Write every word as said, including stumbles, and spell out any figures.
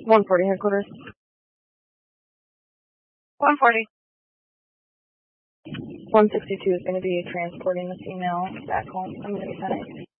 one forty headquarters. one forty. one sixty-two is going to be transporting the female back home. I'm going to be sending.